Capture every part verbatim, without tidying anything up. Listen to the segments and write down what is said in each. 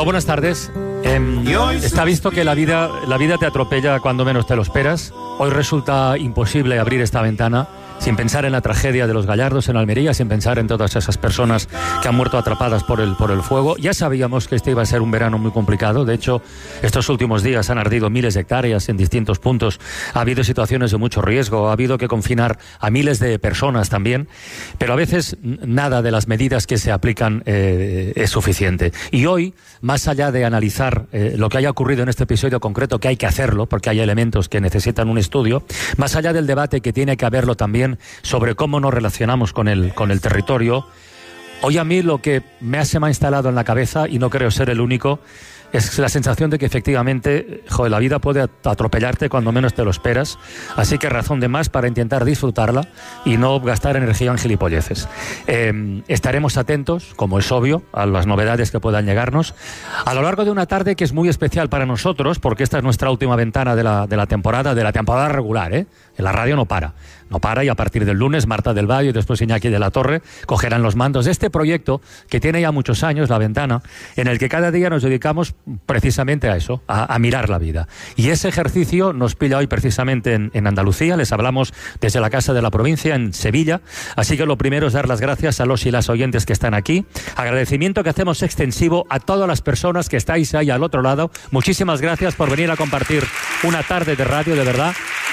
buenas tardes. Eh, está visto que la vida, la vida te atropella cuando menos te lo esperas. Hoy resulta imposible abrir esta ventana sin pensar en la tragedia de los Gallardos en Almería, sin pensar en todas esas personas que han muerto atrapadas por el, por el fuego. Ya sabíamos que este iba a ser un verano muy complicado. De hecho, estos últimos días han ardido miles de hectáreas en distintos puntos. Ha habido situaciones de mucho riesgo, ha habido que confinar a miles de personas también. Pero a veces nada de las medidas que se aplican eh, es suficiente. Y hoy, más allá de analizar eh, lo que haya ocurrido en este episodio concreto, que hay que hacerlo, porque hay elementos que necesitan un estudio, más allá del debate que tiene que haberlo también sobre cómo nos relacionamos con el, con el territorio, hoy a mí lo que me se me ha instalado en la cabeza, y no creo ser el único, es la sensación de que efectivamente, joder, la vida puede atropellarte cuando menos te lo esperas, así que razón de más para intentar disfrutarla y no gastar energía en gilipolleces. Eh, estaremos atentos, como es obvio, a las novedades que puedan llegarnos a lo largo de una tarde que es muy especial para nosotros, porque esta es nuestra última ventana de la, de la temporada, de la temporada regular, ¿eh? En la radio no para. No para, y a partir del lunes Marta del Valle y después Iñaki de la Torre cogerán los mandos de este proyecto que tiene ya muchos años, La Ventana, en el que cada día nos dedicamos precisamente a eso, a, a mirar la vida. Y ese ejercicio nos pilla hoy precisamente en, en Andalucía. Les hablamos desde la Casa de la Provincia, en Sevilla. Así que lo primero es dar las gracias a los y las oyentes que están aquí. Agradecimiento que hacemos extensivo a todas las personas que estáis ahí al otro lado. Muchísimas gracias por venir a compartir una tarde de radio, de verdad.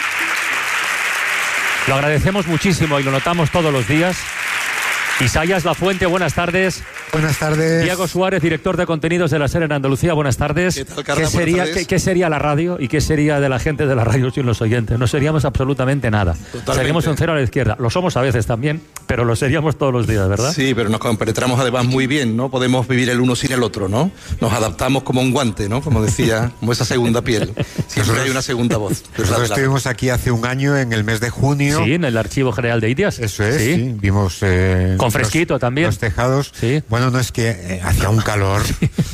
Lo agradecemos muchísimo y lo notamos todos los días. Isaías Lafuente, buenas tardes. Buenas tardes. Diego Suárez, director de contenidos de la SER en Andalucía, buenas tardes. ¿Qué tal, Carla? ¿Qué sería, ¿qué, ¿Qué sería la radio y qué sería de la gente de la radio sin los oyentes? No seríamos absolutamente nada. Totalmente. Seríamos un cero a la izquierda. Lo somos a veces también, pero lo seríamos todos los días, ¿verdad? Sí, pero nos compenetramos además muy bien, ¿no? Podemos vivir el uno sin el otro, ¿no? Nos adaptamos como un guante, ¿no? Como decía, como esa segunda piel. Siempre hay una segunda voz. Nosotros estuvimos aquí hace un año, en el mes de junio. Sí, en el Archivo General de Indias. Eso es, sí. sí. Vimos... Eh, Con fresquito los, también. Los tejados. Sí. Bueno, no es que... Eh, hacía un calor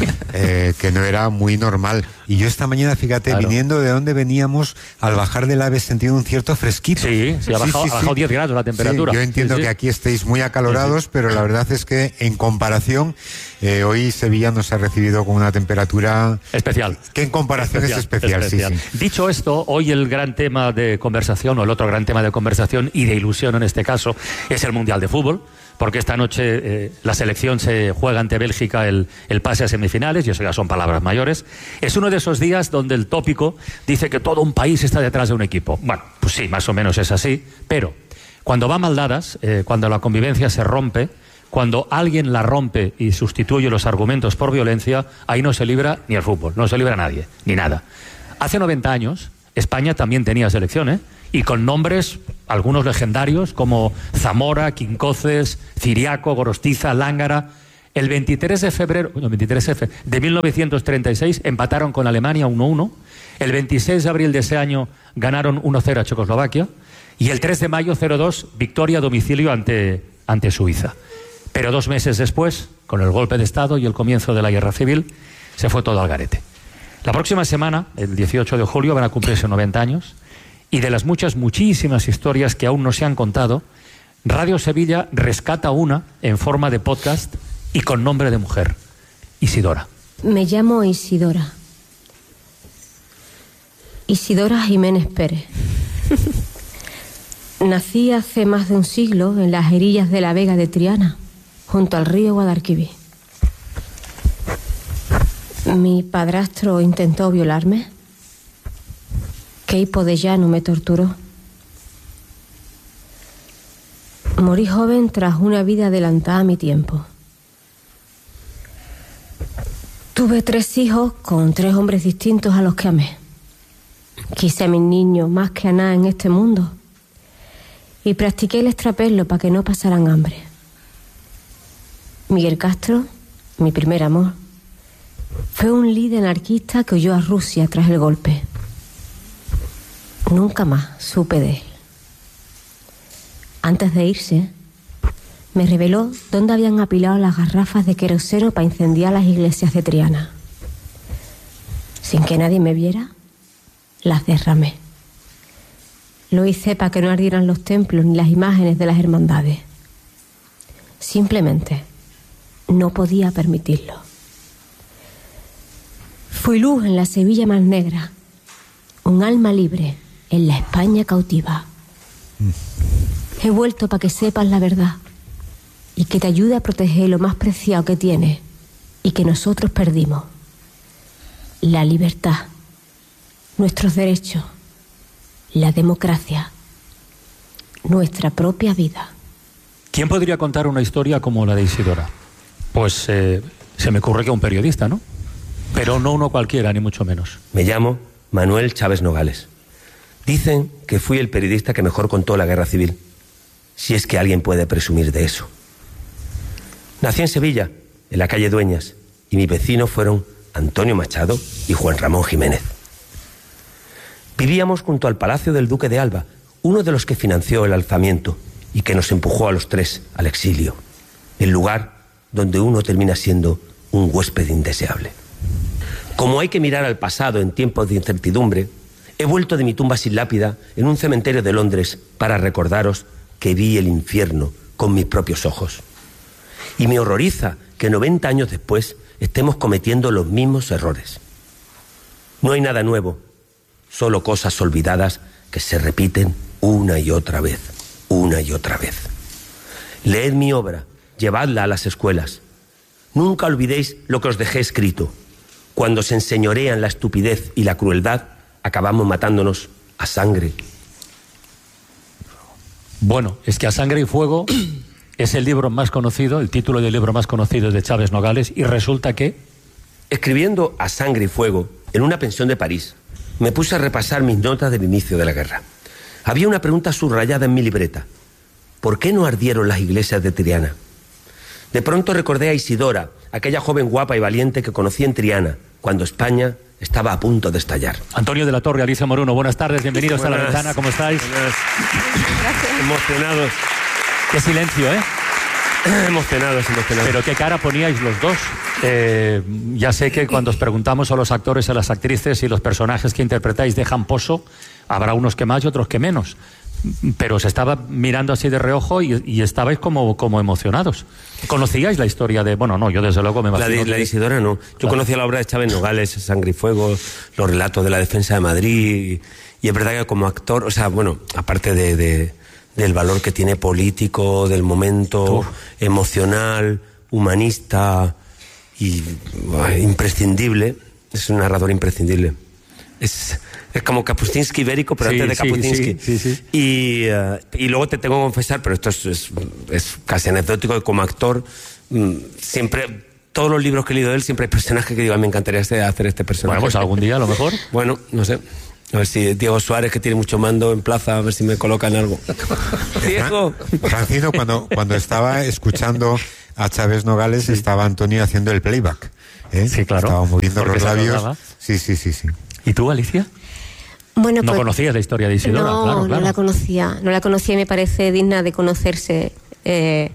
eh, que no era muy normal. Y yo esta mañana, fíjate, claro, viniendo de donde veníamos, al bajar del AVE he sentido un cierto fresquito. Sí, sí, ha bajado, sí, sí, ha bajado diez grados la temperatura. Sí, yo entiendo sí, sí. que aquí estéis muy acalorados, sí, sí. pero la verdad es que en comparación, eh, hoy Sevilla nos ha recibido con una temperatura... especial. Que en comparación especial, es especial, especial. Sí, sí. Dicho esto, hoy el gran tema de conversación, o el otro gran tema de conversación y de ilusión en este caso, es el Mundial de Fútbol. Porque esta noche eh, la selección se juega ante Bélgica el, el pase a semifinales, y eso ya son palabras mayores. Es uno de esos días donde el tópico dice que todo un país está detrás de un equipo. Bueno, pues sí, más o menos es así, pero cuando va mal dadas, eh, cuando la convivencia se rompe, cuando alguien la rompe y sustituye los argumentos por violencia, ahí no se libra ni el fútbol, no se libra nadie, ni nada. Hace noventa años, España también tenía selección, ¿eh? Y con nombres, algunos legendarios, como Zamora, Quincoces, Ciriaco, Gorostiza, Lángara. El veintitrés de febrero no, veintitrés de mil novecientos treinta y seis empataron con Alemania uno uno. El veintiséis de abril de ese año ganaron uno cero a Checoslovaquia. Y el tres de mayo, cero dos, victoria a domicilio ante, ante Suiza. Pero dos meses después, con el golpe de Estado y el comienzo de la guerra civil, se fue todo al garete. La próxima semana, el dieciocho de julio, van a cumplirse noventa años. Y de las muchas, muchísimas historias que aún no se han contado, Radio Sevilla rescata una en forma de podcast y con nombre de mujer, Isidora. Me llamo Isidora. Isidora Jiménez Pérez. Nací hace más de un siglo en las erillas de la Vega de Triana, junto al río Guadalquivir. Mi padrastro intentó violarme. Queipo de Llano me torturó. Morí joven tras una vida adelantada a mi tiempo. Tuve tres hijos con tres hombres distintos a los que amé. Quise a mis niños más que a nada en este mundo. Y practiqué el extrapelo para que no pasaran hambre. Miguel Castro, mi primer amor, fue un líder anarquista que huyó a Rusia tras el golpe. Nunca más supe de él. Antes de irse, me reveló dónde habían apilado las garrafas de queroseno para incendiar las iglesias de Triana. Sin que nadie me viera, las derramé. Lo hice para que no ardieran los templos ni las imágenes de las hermandades. Simplemente no podía permitirlo. Fui luz en la Sevilla más negra, un alma libre en la España cautiva. Mm. He vuelto para que sepas la verdad y que te ayude a proteger lo más preciado que tienes y que nosotros perdimos: la libertad, nuestros derechos, la democracia, nuestra propia vida. ¿Quién podría contar una historia como la de Isidora? Pues eh, se me ocurre que un periodista, ¿no? Pero no uno cualquiera, ni mucho menos. Me llamo Manuel Chávez Nogales. Dicen que fui el periodista que mejor contó la guerra civil, si es que alguien puede presumir de eso. Nací en Sevilla, en la calle Dueñas, y mis vecinos fueron Antonio Machado y Juan Ramón Jiménez. Vivíamos junto al Palacio del Duque de Alba, uno de los que financió el alzamiento y que nos empujó a los tres al exilio, el lugar donde uno termina siendo un huésped indeseable. Como hay que mirar al pasado en tiempos de incertidumbre, he vuelto de mi tumba sin lápida en un cementerio de Londres para recordaros que vi el infierno con mis propios ojos. Y me horroriza que noventa años después estemos cometiendo los mismos errores. No hay nada nuevo, solo cosas olvidadas que se repiten una y otra vez, una y otra vez. Leed mi obra, llevadla a las escuelas. Nunca olvidéis lo que os dejé escrito. Cuando se enseñorean la estupidez y la crueldad, acabamos matándonos a sangre. Bueno, es que A Sangre y Fuego es el libro más conocido, el título del libro más conocido de Chávez Nogales, y resulta que... Escribiendo A Sangre y Fuego en una pensión de París, me puse a repasar mis notas del inicio de la guerra. Había una pregunta subrayada en mi libreta. ¿Por qué no ardieron las iglesias de Triana? De pronto recordé a Isidora, aquella joven guapa y valiente que conocí en Triana, cuando España estaba a punto de estallar. Antonio de la Torre, Alicia Moruno, buenas tardes, bienvenidos buenas. a La Ventana, ¿cómo estáis? Buenas. Gracias. Emocionados. Qué silencio, ¿eh? Emocionados, emocionados. Pero qué cara poníais los dos. Eh, ya sé que cuando os preguntamos a los actores, a las actrices y los personajes que interpretáis dejan pozo, habrá unos que más y otros que menos. Pero se estaba mirando así de reojo y, y estabais como, como emocionados. ¿Conocíais la historia de...? Bueno, no, yo desde luego me imagino... La de, que... la de Isidora no. Yo claro. conocía la obra de Chávez Nogales, Sangre y Fuego, los relatos de la defensa de Madrid, y, y es verdad que como actor, o sea, bueno, aparte de, de, del valor que tiene político, del momento Uf. emocional, humanista y uh, imprescindible, es un narrador imprescindible. Es... Es como Kapuscinski ibérico, pero sí, antes de Kapuscinski. Sí, sí, sí, sí. Y, uh, y luego te tengo que confesar, pero esto es, es, es casi anecdótico, que como actor, mmm, siempre, todos los libros que he leído de él, siempre hay personajes que digo, me encantaría hacer este personaje. Bueno, pues algún día a lo mejor. Bueno, no sé. A ver si Diego Suárez, que tiene mucho mando en plaza, a ver si me colocan algo. Diego. Francino, cuando, cuando estaba escuchando a Chávez Nogales, sí. estaba Antonio haciendo el playback. ¿eh? Sí, claro. Estaba moviendo los labios. Sí, sí, sí, sí. ¿Y tú, Alicia? Bueno, no pues, conocías la historia de Isidora, no, claro, claro. No la conocía, no la conocía y me parece digna de conocerse. Eh,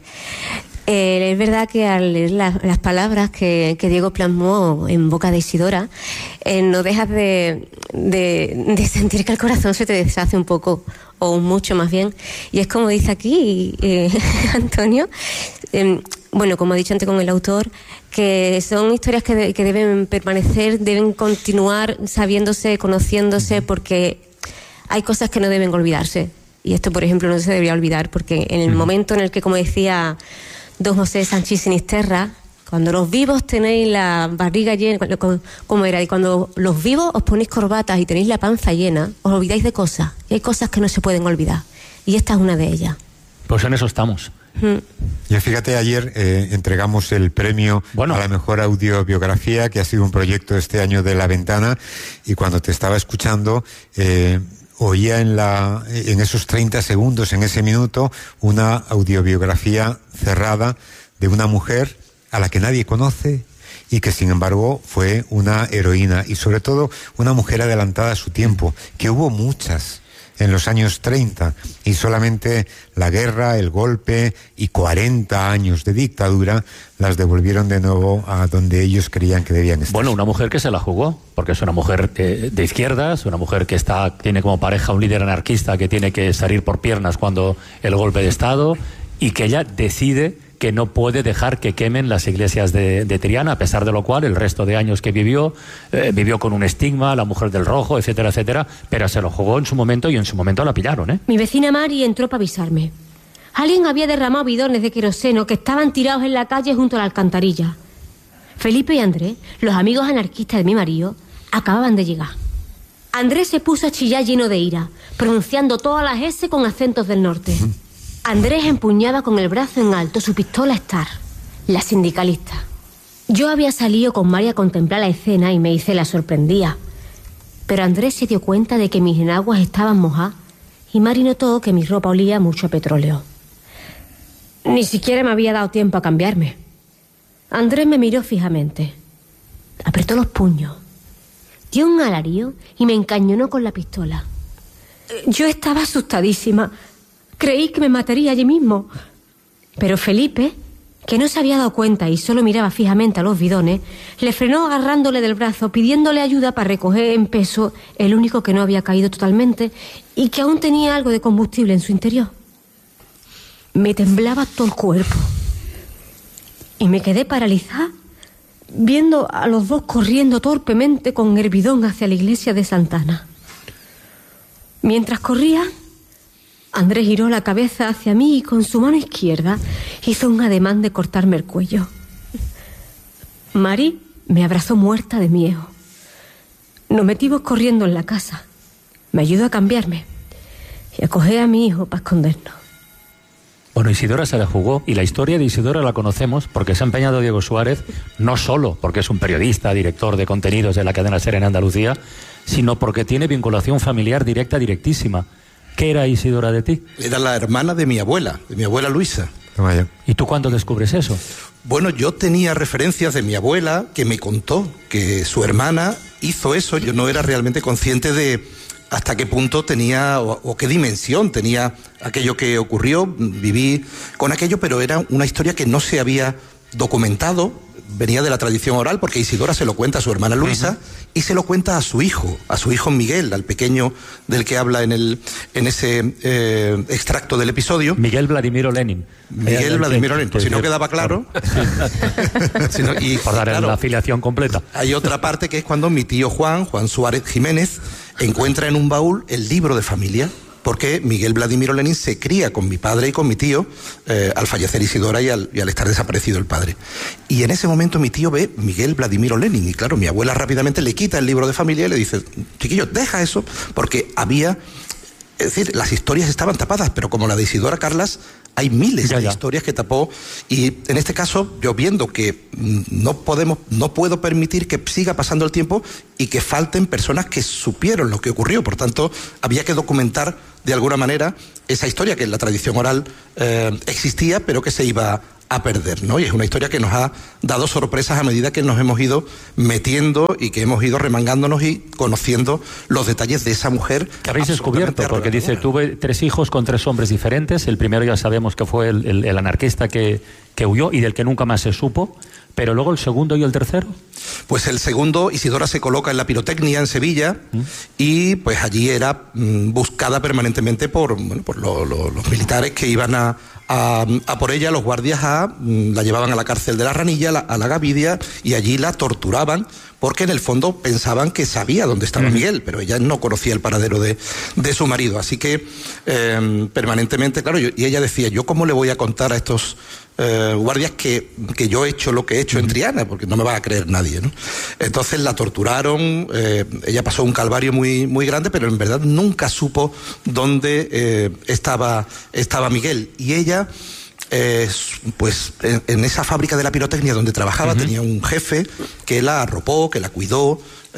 eh, es verdad que al leer la, las palabras que, que Diego plasmó en boca de Isidora, eh, no dejas de, de, de sentir que el corazón se te deshace un poco, o mucho más bien. Y es como dice aquí eh, Antonio, eh, bueno, como ha dicho antes con el autor, que son historias que, de, que deben permanecer, deben continuar sabiéndose, conociéndose, porque hay cosas que no deben olvidarse. Y esto, por ejemplo, no se debería olvidar, porque en el momento en el que, como decía don José Sánchez Sinisterra, cuando los vivos tenéis la barriga llena, ¿cómo era? Y cuando los vivos os ponéis corbatas y tenéis la panza llena, os olvidáis de cosas. Y hay cosas que no se pueden olvidar. Y esta es una de ellas. Pues en eso estamos. Y fíjate, ayer eh, entregamos el premio bueno. a la mejor audiobiografía, que ha sido un proyecto este año de La Ventana, y cuando te estaba escuchando eh, oía en, la, en esos treinta segundos, en ese minuto, una audiobiografía cerrada de una mujer a la que nadie conoce y que sin embargo fue una heroína, y sobre todo una mujer adelantada a su tiempo, que hubo muchas en los años treinta, y solamente la guerra, el golpe y cuarenta años de dictadura las devolvieron de nuevo a donde ellos creían que debían estar. Bueno, una mujer que se la jugó, porque es una mujer de, de izquierdas, una mujer que está tiene como pareja un líder anarquista que tiene que salir por piernas cuando el golpe de Estado, y que ella decide que no puede dejar que quemen las iglesias de, de Triana, a pesar de lo cual el resto de años que vivió, eh, vivió con un estigma, la mujer del rojo, etcétera, etcétera, pero se lo jugó en su momento y en su momento la pillaron, ¿eh? Mi vecina Mari entró para avisarme. Alguien había derramado bidones de queroseno que estaban tirados en la calle junto a la alcantarilla. Felipe y Andrés, los amigos anarquistas de mi marido, acababan de llegar. Andrés se puso a chillar lleno de ira, pronunciando todas las S con acentos del norte. Andrés empuñaba con el brazo en alto su pistola Star, la sindicalista. Yo había salido con Mari a contemplar la escena y me hice la sorprendida. Pero Andrés se dio cuenta de que mis enaguas estaban mojadas y Mari notó que mi ropa olía mucho a petróleo. Ni siquiera me había dado tiempo a cambiarme. Andrés me miró fijamente. Apretó los puños. Dio un alarido y me encañonó con la pistola. Yo estaba asustadísima. Creí que me mataría allí mismo. Pero Felipe, que no se había dado cuenta y solo miraba fijamente a los bidones, le frenó agarrándole del brazo, pidiéndole ayuda para recoger en peso el único que no había caído totalmente y que aún tenía algo de combustible en su interior. Me temblaba todo el cuerpo. Y me quedé paralizada, viendo a los dos corriendo torpemente con el bidón hacia la iglesia de Santana. Mientras corrían, Andrés giró la cabeza hacia mí y con su mano izquierda hizo un ademán de cortarme el cuello. Mari me abrazó muerta de miedo. Nos metimos corriendo en la casa. Me ayudó a cambiarme y a coger a mi hijo para escondernos. Bueno, Isidora se la jugó y la historia de Isidora la conocemos porque se ha empeñado Diego Suárez, no solo porque es un periodista, director de contenidos de la cadena SER en Andalucía, sino porque tiene vinculación familiar directa, directísima. ¿Qué era Isidora de ti? Era la hermana de mi abuela, de mi abuela Luisa. ¿Y tú cuándo descubres eso? Bueno, yo tenía referencias de mi abuela que me contó que su hermana hizo eso. Yo no era realmente consciente de hasta qué punto tenía o, o qué dimensión tenía aquello que ocurrió. Viví con aquello, pero era una historia que no se había documentado. Venía de la tradición oral porque Isidora se lo cuenta a su hermana Luisa uh-huh. y se lo cuenta a su hijo, a su hijo Miguel, al pequeño del que habla en el en ese eh, extracto del episodio. Miguel Vladimiro Lenin. Miguel Vladimiro Lenin, pues si no quedaba claro. si no, y, Por dar claro, la afiliación completa. Hay otra parte que es cuando mi tío Juan, Juan Suárez Jiménez, encuentra en un baúl el libro de familia. Porque Miguel Vladimiro Lenin se cría con mi padre y con mi tío eh, al fallecer Isidora y al, y al estar desaparecido el padre. Y en ese momento mi tío ve Miguel Vladimiro Lenin y claro, mi abuela rápidamente le quita el libro de familia y le dice, chiquillo, deja eso, porque había, es decir, las historias estaban tapadas, pero como la de Isidora Carlas, hay miles ya, de ya. historias que tapó y en este caso yo viendo que no podemos, no puedo permitir que siga pasando el tiempo y que falten personas que supieron lo que ocurrió, por tanto había que documentar de alguna manera esa historia que en la tradición oral eh, existía pero que se iba a perder, ¿no? Y es una historia que nos ha dado sorpresas a medida que nos hemos ido metiendo y que hemos ido remangándonos y conociendo los detalles de esa mujer. Que habéis descubierto, porque dice, tuve tres hijos con tres hombres diferentes, el primero ya sabemos que fue el, el, el anarquista que, que huyó y del que nunca más se supo, pero luego el segundo y el tercero. Pues el segundo, Isidora se coloca en la pirotecnia en Sevilla ¿Mm? y pues allí era mm, buscada permanentemente por, bueno, por lo, lo, los militares que iban a A, a por ella, los guardias a, la llevaban a la cárcel de la Ranilla, a la, a la Gavidia, y allí la torturaban porque en el fondo pensaban que sabía dónde estaba uh-huh. Miguel, pero ella no conocía el paradero de, de su marido. Así que eh, permanentemente, claro, yo, y ella decía, ¿yo cómo le voy a contar a estos eh, guardias que, que yo he hecho lo que he hecho uh-huh. en Triana? Porque no me va a creer nadie, ¿no? Entonces la torturaron, eh, ella pasó un calvario muy, muy grande, pero en verdad nunca supo dónde eh, estaba, estaba Miguel. Y ella... Eh, pues en, en esa fábrica de la pirotecnia donde trabajaba uh-huh. tenía un jefe que la arropó, que la cuidó,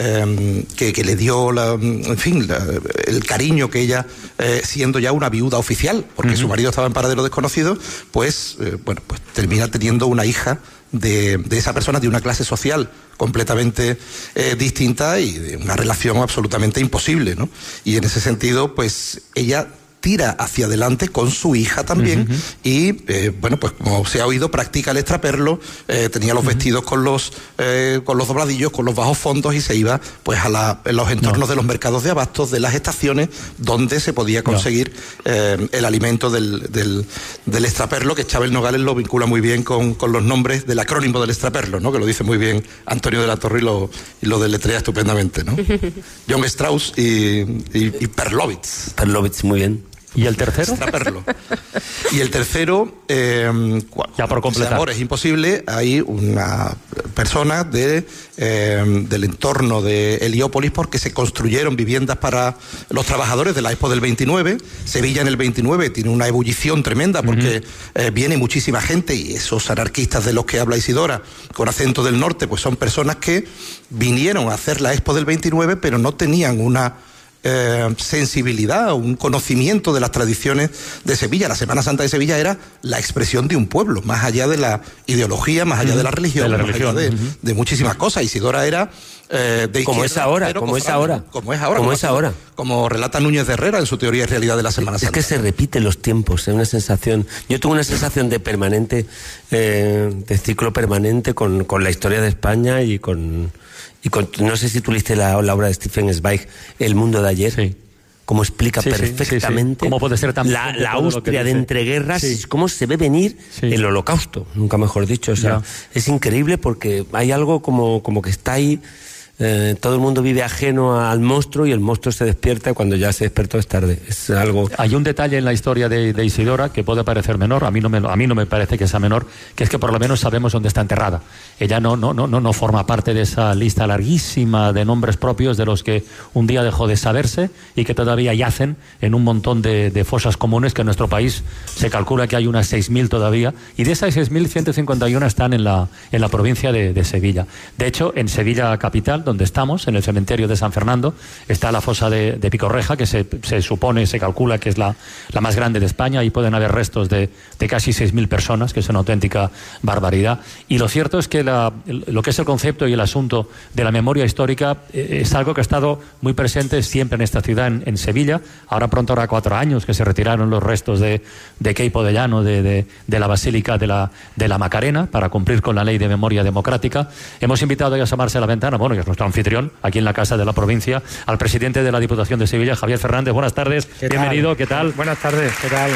eh, que, que le dio la, en fin, la, el cariño que ella, eh, siendo ya una viuda oficial, porque uh-huh. su marido estaba en paradero desconocido, pues, eh, bueno, pues termina teniendo una hija de, de esa persona de una clase social completamente eh, distinta y de una relación absolutamente imposible, ¿no? Y en ese sentido, pues ella tira hacia adelante con su hija también, uh-huh. y eh, bueno, pues como se ha oído, practica el extraperlo, eh, tenía los uh-huh. vestidos con los eh, con los dobladillos, con los bajos fondos, y se iba pues a la, en los entornos no. de los mercados de abastos, de las estaciones donde se podía conseguir no. eh, el alimento del, del, del extraperlo, que Chávez Nogales lo vincula muy bien con, con los nombres del acrónimo del extraperlo, ¿no? Que lo dice muy bien Antonio de la Torre y lo, y lo deletrea estupendamente, ¿no? John Strauss y, y, y Perlovitz. Perlovitz, muy bien. ¿Y el tercero? Extraperlo. Y el tercero, eh, ya por completar. Ahora es imposible, hay una persona de, eh, del entorno de Heliópolis, porque se construyeron viviendas para los trabajadores de la Expo del veintinueve. Sevilla en el veintinueve tiene una ebullición tremenda porque uh-huh. eh, viene muchísima gente, y esos anarquistas de los que habla Isidora, con acento del norte, pues son personas que vinieron a hacer la Expo del veintinueve, pero no tenían una Eh, sensibilidad, un conocimiento de las tradiciones de Sevilla. La Semana Santa de Sevilla era la expresión de un pueblo, más allá de la ideología, más allá uh-huh. de la religión, de la más religión. allá de, Uh-huh. de muchísimas cosas. Isidora era eh, de como es ahora, como es ahora, como es ahora, como como es ahora, como relata Núñez de Herrera en su teoría y realidad de la Semana Santa. Es que se repiten los tiempos, es una sensación. Yo tuve una sensación de permanente, eh, de ciclo permanente con, con la historia de España y con y con, no sé si tú leíste la, la obra de Stefan Zweig, El mundo de ayer. Sí. Cómo explica sí, perfectamente sí, sí. ¿Cómo puede ser tan la, la Austria de entreguerras, sí. cómo se ve venir sí. el Holocausto, nunca mejor dicho. O sea, ya. es increíble porque hay algo como, como que está ahí. Eh, todo el mundo vive ajeno al monstruo, y el monstruo se despierta cuando ya se despertó es tarde. Es algo. Hay un detalle en la historia de, de Isidora que puede parecer menor, a mí no me a mí no me parece que sea menor, que es que por lo menos sabemos dónde está enterrada. Ella no no no no no forma parte de esa lista larguísima de nombres propios de los que un día dejó de saberse y que todavía yacen en un montón de, de fosas comunes, que en nuestro país se calcula que hay unas seis mil todavía, y de esas seis mil ciento cincuenta y uno están en la en la provincia de, de Sevilla. De hecho, en Sevilla capital, donde estamos, en el cementerio de San Fernando, está la fosa de, de Picorreja, que se, se supone, se calcula que es la, la más grande de España, y pueden haber restos de, de casi seis mil personas, que es una auténtica barbaridad. Y lo cierto es que la, lo que es el concepto y el asunto de la memoria histórica eh, es algo que ha estado muy presente siempre en esta ciudad, en, en Sevilla. Ahora pronto hará cuatro años que se retiraron los restos de, de Queipo de Llano, de, de, de la Basílica de la, de la Macarena, para cumplir con la ley de memoria democrática. Hemos invitado a asomarse a la ventana, bueno, que es nuestro anfitrión aquí en la Casa de la Provincia, al presidente de la Diputación de Sevilla, Javier Fernández. Buenas tardes, ¿Qué bienvenido, tal? ¿qué tal? Buenas tardes, ¿qué tal?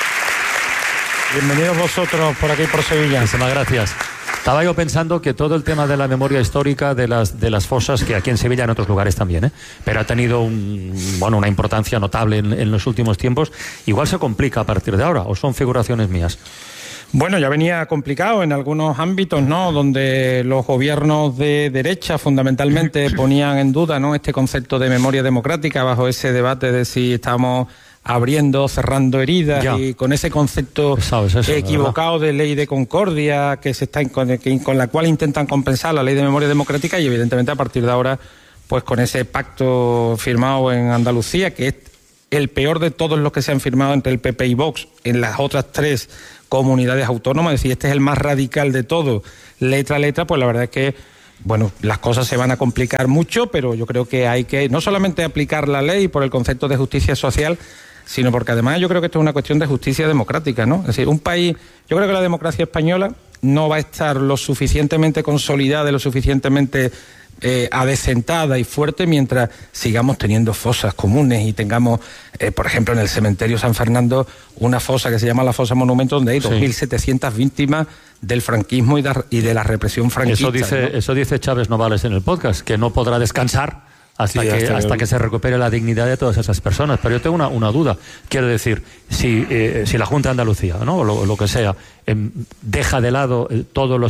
Bienvenidos vosotros por aquí, por Sevilla. Muchísimas gracias. Estaba yo pensando que todo el tema de la memoria histórica de las de las fosas, que aquí en Sevilla, en otros lugares también, ¿eh? pero ha tenido un, bueno, una importancia notable en, en los últimos tiempos, igual se complica a partir de ahora, ¿o son figuraciones mías? Bueno, ya venía complicado en algunos ámbitos, ¿no? Donde los gobiernos de derecha fundamentalmente ponían en duda, ¿no?, este concepto de memoria democrática, bajo ese debate de si estamos abriendo, cerrando heridas, ya. y con ese concepto eso, equivocado de ley de concordia que se está con, con la cual intentan compensar la ley de memoria democrática, y evidentemente a partir de ahora, pues con ese pacto firmado en Andalucía, que es el peor de todos los que se han firmado entre el P P y Vox en las otras tres comunidades autónomas, es decir, este es el más radical de todo, letra a letra, pues la verdad es que, bueno, las cosas se van a complicar mucho, pero yo creo que hay que no solamente aplicar la ley por el concepto de justicia social, sino porque además yo creo que esto es una cuestión de justicia democrática, ¿no? Es decir, un país, yo creo que la democracia española no va a estar lo suficientemente consolidada y lo suficientemente Eh, adecentada y fuerte mientras sigamos teniendo fosas comunes y tengamos, eh, por ejemplo, en el cementerio San Fernando, una fosa que se llama la fosa Monumento, donde hay sí. dos mil setecientas víctimas del franquismo y de, y de la represión franquista. Eso dice, ¿no? Eso dice Chávez Nogales en el podcast, que no podrá descansar hasta, sí, que, hasta, hasta que se recupere la dignidad de todas esas personas. Pero yo tengo una, una duda. Quiero decir, si, eh, si la Junta de Andalucía, ¿no?, o lo, lo que sea, eh, deja de lado eh, todos los